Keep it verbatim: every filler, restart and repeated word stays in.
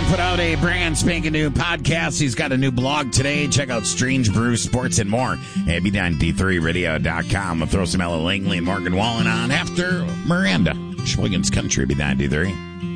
John put out a brand spanking new podcast. He's got a new blog today. Check out Strange Brew Sports and more at B ninety-three radio dot com. We'll throw some Ella Langley and Morgan Wallen on after Miranda. Sheboygan's Country, B ninety-three.